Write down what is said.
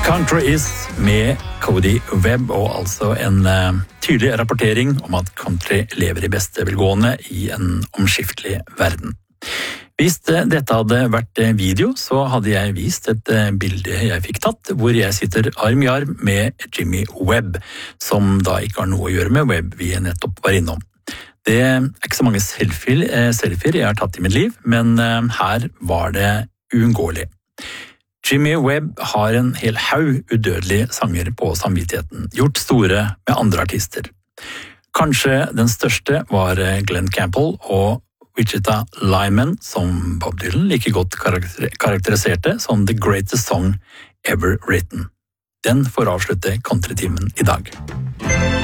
Country Is med Cody Webb, og altså en tydelig rapportering om at country lever i beste velgående i en omskiftelig verden. Hvis dette hadde vært video, så hadde jeg vist et bilde jeg fikk tatt, hvor jeg sitter arm i arm med Jimmy Webb, som da ikke har noe å gjøre med Webb vi nettopp var innom. Det ikke så mange selfier jeg har tatt i mitt liv, men her var det uunngåelig. Jimmy Webb har en hel haug udødelige sanger på samvittigheten, gjort store med andre artister. Kanskje den største var Glenn Campbell og Wichita Lineman, som Bob Dylan like godt karakteriserte som the greatest song ever written. Den får avslutte countrytimen i dag.